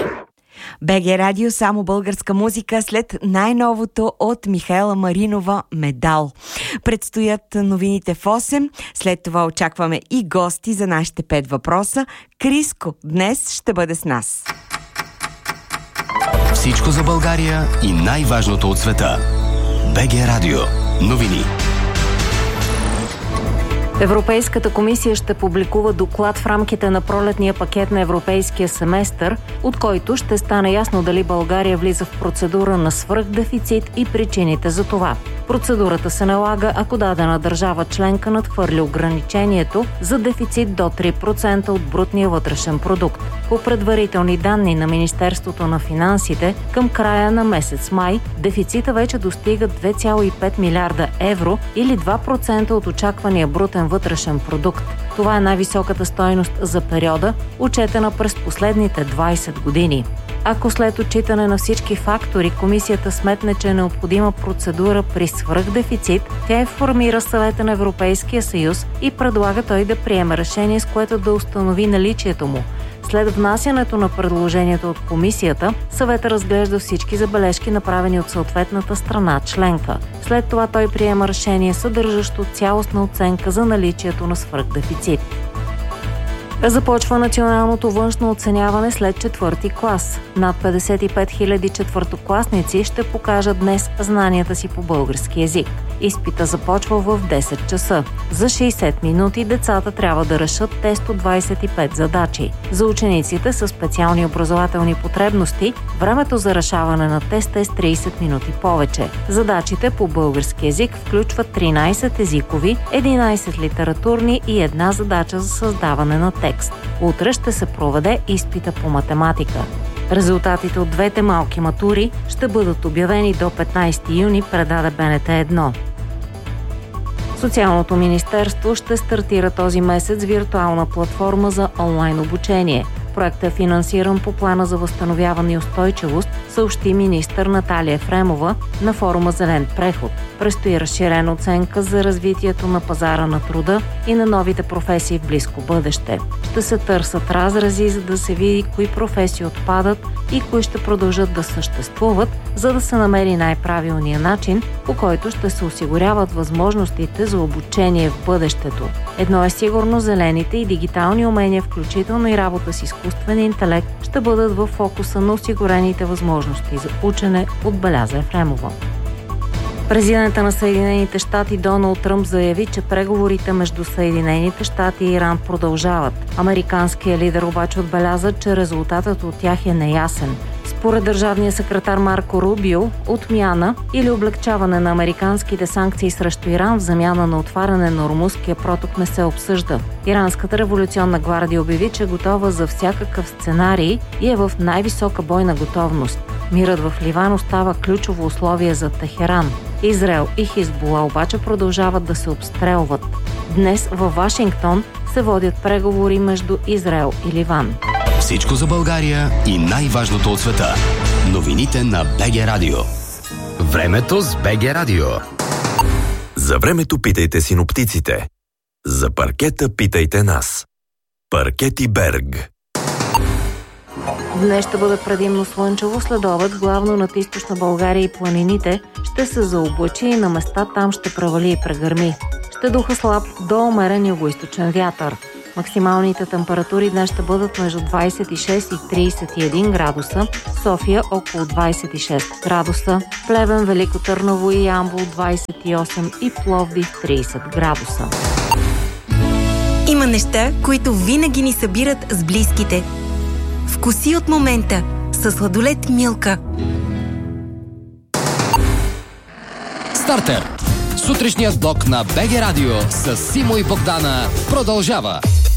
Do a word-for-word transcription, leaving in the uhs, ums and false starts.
БГ Радио, само българска музика след най-новото от Михаела Маринова "Медал". Предстоят новините в осем, след това очакваме и гости за нашите пет въпроса. Криско днес ще бъде с нас. Всичко за България и най-важното от света. БГ Радио. Новини. Европейската комисия ще публикува доклад в рамките на пролетния пакет на европейския семестър, от който ще стане ясно дали България влиза в процедура на свръхдефицит и причините за това. Процедурата се налага, ако дадена държава членка надхвърли ограничението за дефицит до три процента от брутния вътрешен продукт. По предварителни данни на Министерството на финансите, към края на месец май дефицита вече достига две цяло и пет милиарда евро или два процента от очаквания брутен вътрешен продукт. Това е най-високата стойност за периода, отчетена през последните двайсет години. Ако след отчитане на всички фактори комисията сметне, че е необходима процедура при свръхдефицит, тя информира Съвета на Европейския съюз и предлага той да приеме решение, с което да установи наличието му. След внасянето на предложението от комисията, съветът разглежда всички забележки, направени от съответната страна членка. След това той приема решение, съдържащо цялостна оценка за наличието на свръхдефицит. Започва националното външно оценяване след четвърти клас. Над петдесет и пет хиляди четвъртокласници ще покажат днес знанията си по български език. Изпита започва в десет часа. За шейсет минути децата трябва да решат тест от двайсет и пет задачи. За учениците със специални образователни потребности времето за решаване на теста е с трийсет минути повече. Задачите по български език включват тринайсет езикови, единайсет литературни и една задача за създаване на текст. Утре ще се проведе изпита по математика. Резултатите от двете малки матури ще бъдат обявени до петнайсети юни, предаде БНТ едно. Социалното министерство ще стартира този месец виртуална платформа за онлайн обучение. Проектът е финансиран по плана за възстановяване и устойчивост, съобщи министър Наталия Ефремова на форума "Зелен преход". Предстои разширена оценка за развитието на пазара на труда и на новите професии в близко бъдеще. Ще се търсят разрези, за да се види кои професии отпадат и кои ще продължат да съществуват, за да се намери най-правилния начин, по който ще се осигуряват възможностите за обучение в бъдещето. Едно е сигурно, зелените и дигитални умения, включително и работа с изкуствен интелект, ще бъдат в фокуса на осигурените възможности за учене, отбеляза Ефремова. Президентът на Съединените щати Доналд Тръмп заяви, че преговорите между Съединените щати и Иран продължават. Американският лидер обаче отбеляза, че резултатът от тях е неясен. Според държавния секретар Марко Рубио, отмяна или облегчаване на американските санкции срещу Иран в замяна на отваряне на Ормузския проток не се обсъжда. Иранската революционна гвардия обяви, че е готова за всякакъв сценарий и е в най-висока бойна готовност. Мирът в Ливан остава ключово условие за Техеран. Израел и Хизбула обаче продължават да се обстрелват. Днес във Вашингтон се водят преговори между Израел и Ливан. Всичко за България и най-важното от света. Новините на БГ Радио. Времето с БГ Радио. За времето питайте синоптиците. За паркета питайте нас. Паркети Берг. Днес ще бъде предимно слънчево, след обед главно над източна България и планините ще се заоблачи и на места там ще превали и прегърми. Ще духа слаб до умерен югоизточен вятър. Максималните температури днес ще бъдат между двайсет и шест и трийсет и един градуса, София около двайсет и шест градуса, Плевен, Велико Търново и Ямбол двайсет и осем и Пловдив трийсет градуса. Има неща, които винаги ни събират с близките. Вкуси от момента със сладолед Милка. Стартер! Сутрешният блок на БГ Радио с Симо и Богдана продължава.